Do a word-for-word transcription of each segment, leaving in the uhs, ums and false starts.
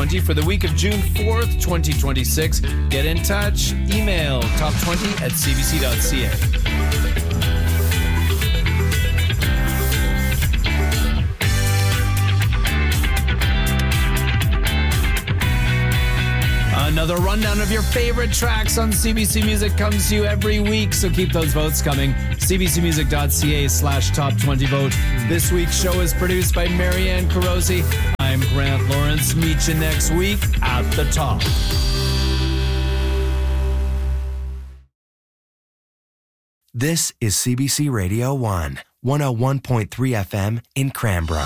twenty for the week of June fourth, twenty twenty-six. Get in touch. Email top twenty at c b c dot c a. Another rundown of your favorite tracks on C B C Music comes to you every week, so keep those votes coming. c b c music dot c a slash top twenty vote. This week's show is produced by Marianne Carosi. I'm Grant Lawrence. Meet you next week at the top. This is C B C Radio one, one oh one point three F M in Cranbrook.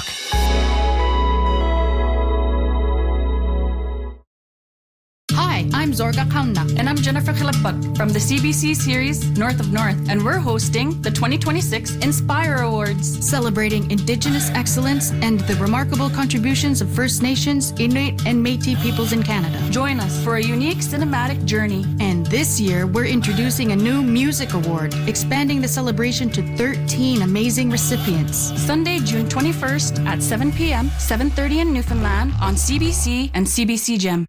Hi, I'm Zorga Kauna. And I'm Jennifer Khiliput from the C B C series North of North. And we're hosting the twenty twenty-six Inspire Awards, celebrating Indigenous excellence and the remarkable contributions of First Nations, Inuit, and Métis peoples in Canada. Join us for a unique cinematic journey. And this year, we're introducing a new music award, expanding the celebration to thirteen amazing recipients. Sunday, June twenty-first at seven p.m., seven thirty in Newfoundland on C B C and C B C Gem.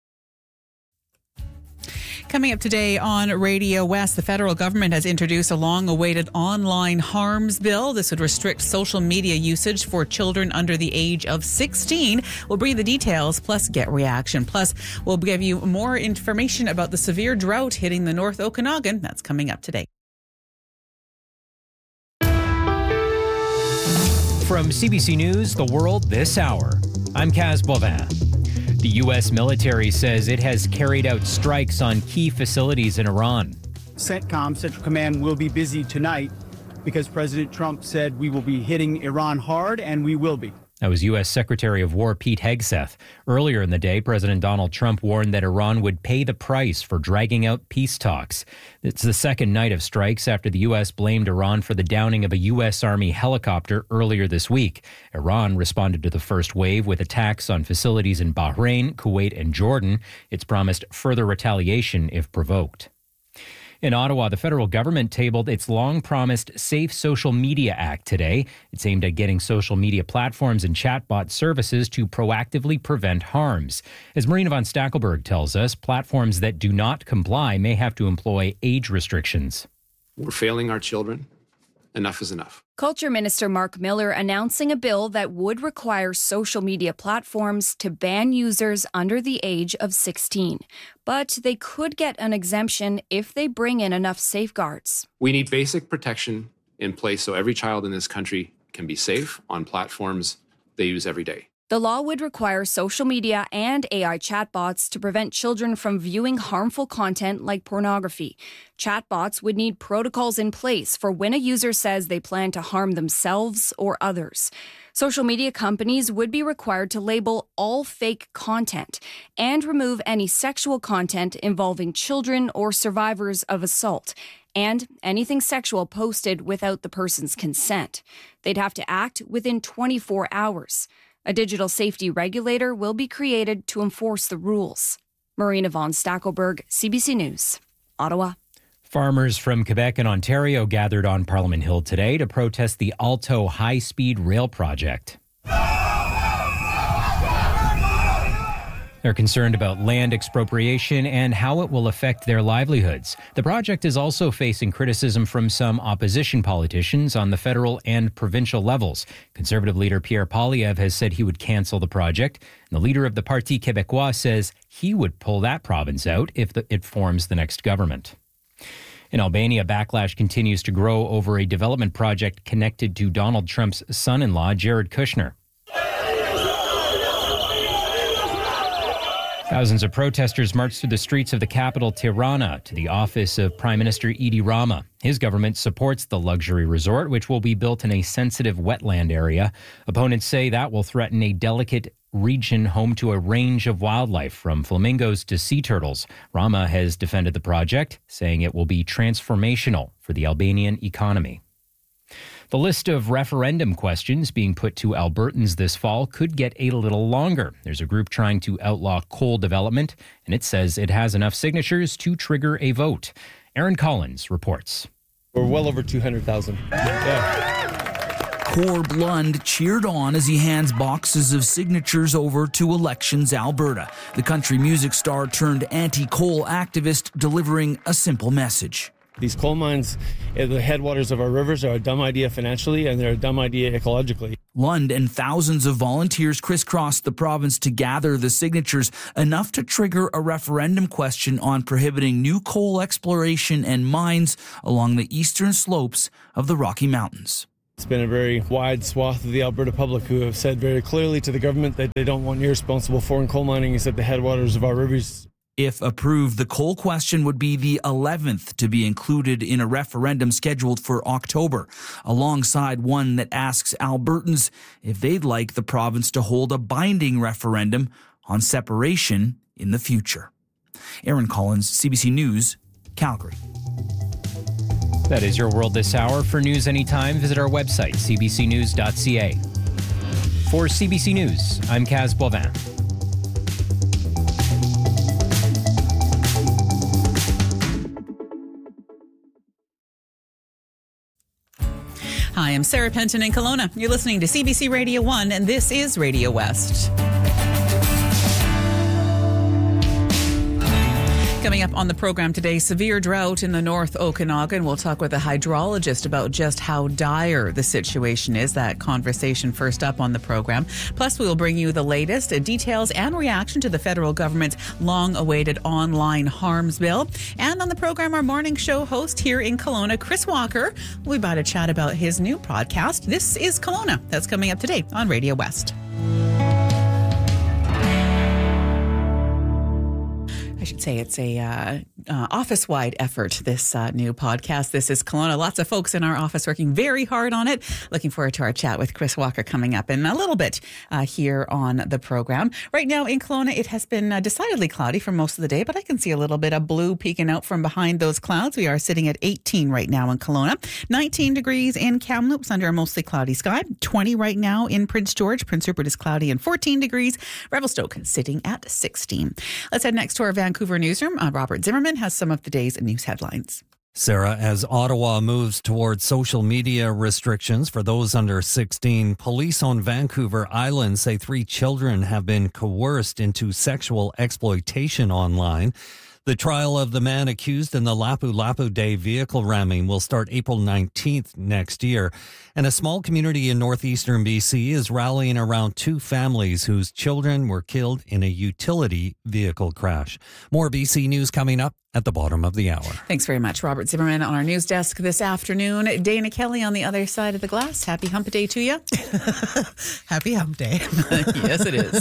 Coming up today on Radio West, the federal government has introduced a long-awaited online harms bill. This would restrict social media usage for children under the age of sixteen. We'll bring you the details, plus get reaction. Plus, we'll give you more information about the severe drought hitting the North Okanagan. That's coming up today. From C B C News, The World this hour, I'm Kaz Bovin. The U S military says it has carried out strikes on key facilities in Iran. CENTCOM, Central Command, will be busy tonight because President Trump said we will be hitting Iran hard, and we will be. That was U S Secretary of War Pete Hegseth. Earlier in the day, President Donald Trump warned that Iran would pay the price for dragging out peace talks. It's the second night of strikes after the U S blamed Iran for the downing of a U S Army helicopter earlier this week. Iran responded to the first wave with attacks on facilities in Bahrain, Kuwait, and Jordan. It's promised further retaliation if provoked. In Ottawa, the federal government tabled its long-promised Safe Social Media Act today. It's aimed at getting social media platforms and chatbot services to proactively prevent harms. As Marina von Stackelberg tells us, platforms that do not comply may have to employ age restrictions. We're failing our children. Enough is enough. Culture Minister Mark Miller announcing a bill that would require social media platforms to ban users under the age of sixteen. But they could get an exemption if they bring in enough safeguards. We need basic protection in place so every child in this country can be safe on platforms they use every day. The law would require social media and A I chatbots to prevent children from viewing harmful content like pornography. Chatbots would need protocols in place for when a user says they plan to harm themselves or others. Social media companies would be required to label all fake content and remove any sexual content involving children or survivors of assault, and anything sexual posted without the person's consent. They'd have to act within twenty-four hours. A digital safety regulator will be created to enforce the rules. Marina von Stackelberg, C B C News, Ottawa. Farmers from Quebec and Ontario gathered on Parliament Hill today to protest the Alto high-speed rail project. They're concerned about land expropriation and how it will affect their livelihoods. The project is also facing criticism from some opposition politicians on the federal and provincial levels. Conservative leader Pierre Poilievre has said he would cancel the project. And the leader of the Parti Québécois says he would pull that province out if the, it forms the next government. In Albania, backlash continues to grow over a development project connected to Donald Trump's son-in-law, Jared Kushner. Thousands of protesters marched through the streets of the capital, Tirana, to the office of Prime Minister Edi Rama. His government supports the luxury resort, which will be built in a sensitive wetland area. Opponents say that will threaten a delicate region home to a range of wildlife, from flamingos to sea turtles. Rama has defended the project, saying it will be transformational for the Albanian economy. The list of referendum questions being put to Albertans this fall could get a little longer. There's a group trying to outlaw coal development, and it says it has enough signatures to trigger a vote. Aaron Collins reports. We're well over two hundred thousand. Yeah. Corb Lund cheered on as he hands boxes of signatures over to Elections Alberta. The country music star turned anti-coal activist delivering a simple message. These coal mines at the headwaters of our rivers are a dumb idea financially, and they're a dumb idea ecologically. Lund and thousands of volunteers crisscrossed the province to gather the signatures, enough to trigger a referendum question on prohibiting new coal exploration and mines along the eastern slopes of the Rocky Mountains. It's been a very wide swath of the Alberta public who have said very clearly to the government that they don't want irresponsible foreign coal mining at the headwaters of our rivers. If approved, the coal question would be the eleventh to be included in a referendum scheduled for October, alongside one that asks Albertans if they'd like the province to hold a binding referendum on separation in the future. Aaron Collins, C B C News, Calgary. That is your world this hour. For news anytime, visit our website, c b c news dot c a. For C B C News, I'm Kaz Boivin. Hi, I'm Sarah Penton in Kelowna. You're listening to C B C Radio one, and this is Radio West. Coming up on the program today, severe drought in the North Okanagan. We'll talk with a hydrologist about just how dire the situation is. That conversation first up on the program. Plus, we will bring you the latest details and reaction to the federal government's long-awaited online harms bill. And on the program, our morning show host here in Kelowna, Chris Walker, will be by to chat about his new podcast. This is Kelowna. That's coming up today on Radio West. I should say it's a uh, uh, office-wide effort, this uh, new podcast. This is Kelowna. Lots of folks in our office working very hard on it. Looking forward to our chat with Chris Walker coming up in a little bit uh, here on the program. Right now in Kelowna, it has been uh, decidedly cloudy for most of the day, but I can see a little bit of blue peeking out from behind those clouds. We are sitting at eighteen right now in Kelowna, nineteen degrees in Kamloops under a mostly cloudy sky, twenty right now in Prince George. Prince Rupert is cloudy and fourteen degrees. Revelstoke sitting at sixteen. Let's head next to our Vancouver newsroom. Uh, Robert Zimmerman has some of the day's news headlines. Sarah, as Ottawa moves towards social media restrictions for those under sixteen, police on Vancouver Island say three children have been coerced into sexual exploitation online. The trial of the man accused in the Lapu Lapu Day vehicle ramming will start April nineteenth next year. And a small community in northeastern B C is rallying around two families whose children were killed in a utility vehicle crash. More B C News coming up at the bottom of the hour. Thanks very much, Robert Zimmerman, on our news desk this afternoon. Dana Kelly on the other side of the glass. Happy Hump Day to you. Happy Hump Day. Yes, it is.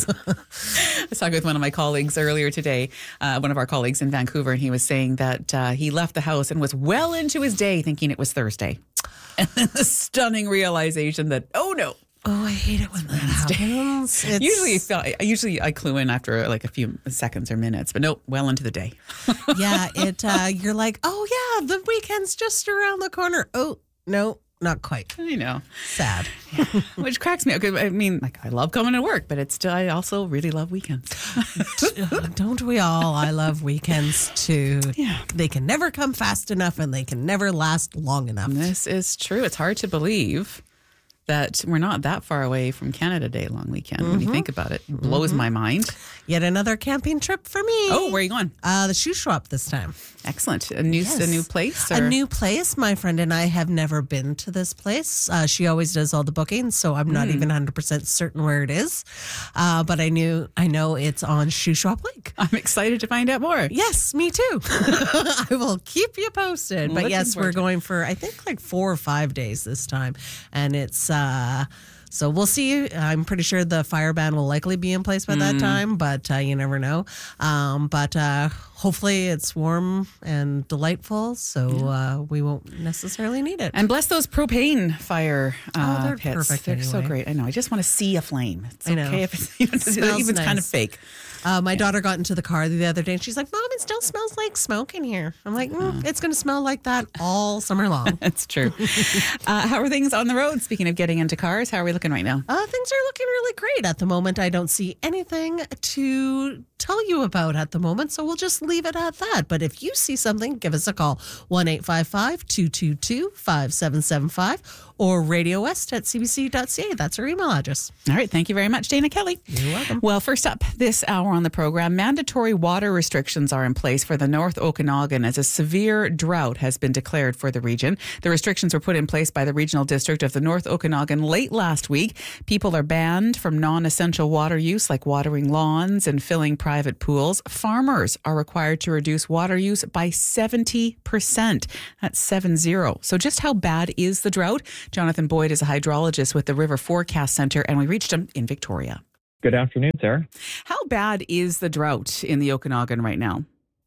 I was talking with one of my colleagues earlier today, uh, one of our colleagues in Vancouver, and he was saying that uh, he left the house and was well into his day thinking it was Thursday. And then the stunning realization that, oh no. Oh, I hate it when that happens. It's... Usually, usually I clue in after like a few seconds or minutes, but no, well into the day. Yeah, it. Uh, you're like, oh yeah, the weekend's just around the corner. Oh no, not quite. I know, sad. Yeah. Which cracks me up. I mean, like I love coming to work, but it's still, I also really love weekends. Don't we all? I love weekends too. Yeah, they can never come fast enough, and they can never last long enough. This is true. It's hard to believe that we're not that far away from Canada Day long weekend. Mm-hmm. When you think about it, it blows mm-hmm. my mind. Yet another camping trip for me. Oh, where are you going? Uh, the Shuswap this time. Excellent. A new, yes. a new place? Or? A new place. My friend and I have never been to this place. Uh, she always does all the bookings, so I'm not mm. even one hundred percent certain where it is. Uh, but I knew, I know it's on Shuswap Lake. I'm excited to find out more. Yes, me too. I will keep you posted. But Looking yes, we're to. going for, I think, like four or five days this time. And it's... Uh, So we'll see. I'm pretty sure the fire ban will likely be in place by mm. that time, but uh, you never know. Um, but uh, hopefully it's warm and delightful, so yeah. uh, we won't necessarily need it. And bless those propane fire uh, oh, they're pits. Perfect they're anyway. so great. I know. I just want to see a flame. It's I know. okay if it's, you know, it even if it's nice. kind of fake. Uh, my yeah. daughter got into the car the other day and she's like, Mom, it still smells like smoke in here. I'm like, mm, it's going to smell like that all summer long. That's true. uh, how are things on the road? Speaking of getting into cars, how are we looking right now? Uh, things are looking really great. At the moment, I don't see anything to tell you about at the moment, so we'll just leave it at that. But if you see something, give us a call, one eight five five, two two two, five seven seven five, or radiowest at c b c dot c a. That's our email address. All right. Thank you very much, Dana Kelly. You're welcome. Well, first up this hour on the program, mandatory water restrictions are in place for the North Okanagan as a severe drought has been declared for the region. The restrictions were put in place by the Regional District of the North Okanagan late last week. People are banned from non-essential water use like watering lawns and filling private pools. Farmers are required to reduce water use by seventy percent. That's seven zero. So just how bad is the drought? Jonathan Boyd is a hydrologist with the River Forecast Centre, and we reached him in Victoria. Good afternoon, Sarah. How bad is the drought in the Okanagan right now?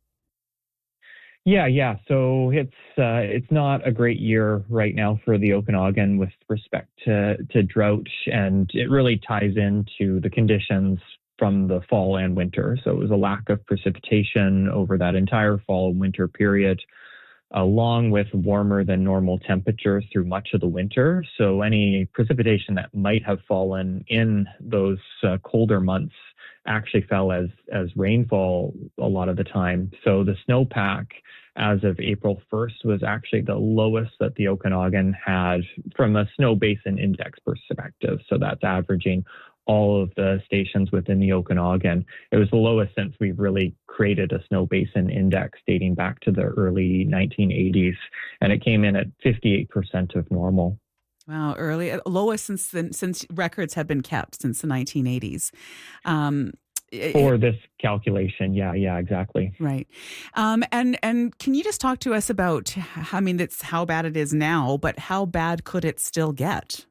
Yeah, yeah. So it's uh, it's not a great year right now for the Okanagan with respect to, to drought, and it really ties into the conditions from the fall and winter. So it was a lack of precipitation over that entire fall and winter period, along with warmer than normal temperatures through much of the winter. So any precipitation that might have fallen in those uh, colder months actually fell as as rainfall a lot of the time. So the snowpack as of April first was actually the lowest that the Okanagan had from a snow basin index perspective. So that's averaging all of the stations within the Okanagan. It was the lowest since we've really created a snow basin index dating back to the early nineteen eighties, and it came in at fifty-eight percent of normal. Wow, early, lowest since the, since records have been kept since the nineteen eighties. Um, For this calculation, yeah, yeah, exactly. Right. Um, and and can you just talk to us about, I mean, that's how bad it is now, but how bad could it still get?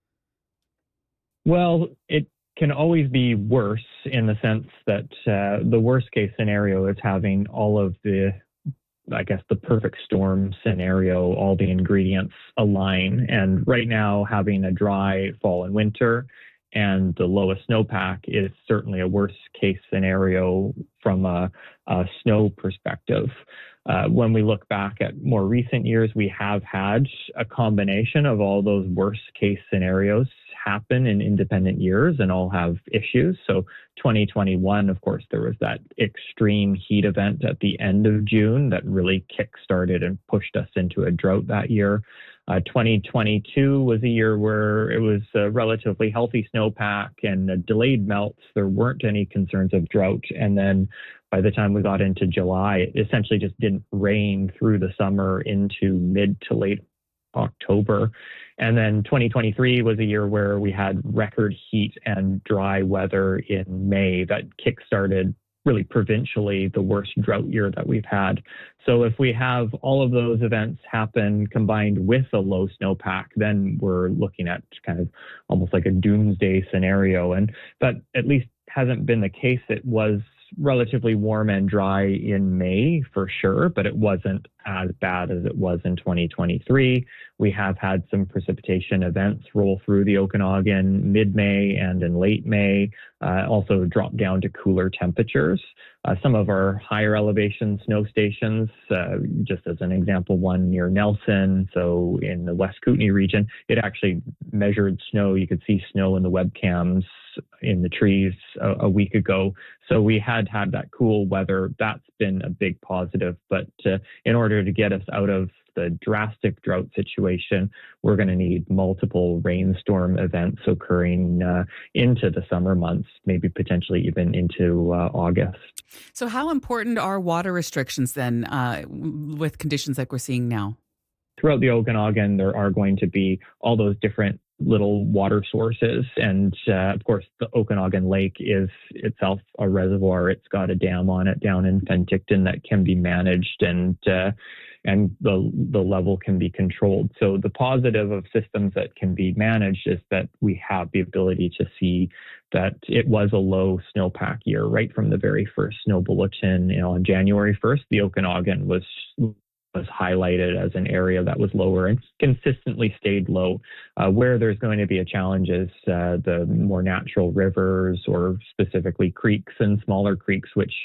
Well, it can always be worse in the sense that uh, the worst case scenario is having all of the, I guess, the perfect storm scenario, all the ingredients align. And right now, having a dry fall and winter and the lowest snowpack is certainly a worst case scenario from a, a snow perspective. Uh, when we look back at more recent years, we have had a combination of all those worst case scenarios happen in independent years and all have issues. So twenty twenty-one, of course, there was that extreme heat event at the end of June that really kick-started and pushed us into a drought that year. Uh, twenty twenty-two was a year where it was a relatively healthy snowpack and a delayed melts. There weren't any concerns of drought. And then by the time we got into July, it essentially just didn't rain through the summer into mid to late October. And then twenty twenty-three was a year where we had record heat and dry weather in May that kickstarted really provincially the worst drought year that we've had. So if we have all of those events happen combined with a low snowpack, then we're looking at kind of almost like a doomsday scenario. And that at least hasn't been the case. It was relatively warm and dry in May for sure, but it wasn't as bad as it was in twenty twenty-three. We have had some precipitation events roll through the Okanagan mid-May and in late May, uh, also drop down to cooler temperatures. Uh, some of our higher elevation snow stations, uh, just as an example, one near Nelson, so in the West Kootenay region, it actually measured snow. You could see snow in the webcams in the trees a, a week ago. So we had had that cool weather. That's been a big positive. But uh, in order to get us out of the drastic drought situation, we're going to need multiple rainstorm events occurring uh, into the summer months, maybe potentially even into uh, August. So how important are water restrictions then uh, with conditions like we're seeing now? Throughout the Okanagan, there are going to be all those different little water sources. And uh, of course, the Okanagan Lake is itself a reservoir. It's got a dam on it down in Penticton that can be managed, and uh, and the the level can be controlled. So the positive of systems that can be managed is that we have the ability to see that it was a low snowpack year right from the very first snow bulletin. You know, on January first, the Okanagan was was highlighted as an area that was lower and consistently stayed low. Uh, where there's going to be a challenge is uh, the more natural rivers, or specifically creeks and smaller creeks, which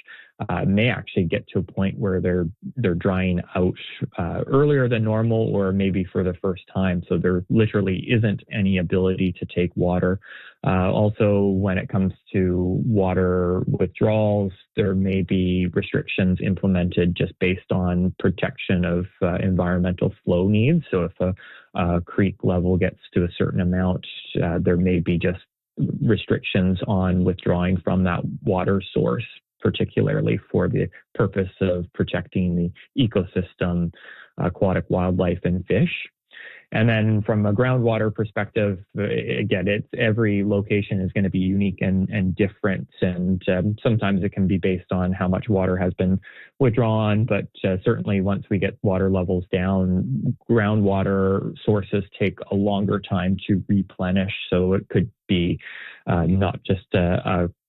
uh, may actually get to a point where they're they're drying out uh, earlier than normal, or maybe for the first time. So there literally isn't any ability to take water. Uh, also, when it comes to water withdrawals, there may be restrictions implemented just based on protection of uh, environmental flow needs. So if a, a creek level gets to a certain amount, uh, there may be just restrictions on withdrawing from that water source, particularly for the purpose of protecting the ecosystem, aquatic wildlife, and fish. And then from a groundwater perspective, again, it's every location is going to be unique and, and different. And um, sometimes it can be based on how much water has been withdrawn. But uh, certainly once we get water levels down, groundwater sources take a longer time to replenish. So it could be uh, not just a, a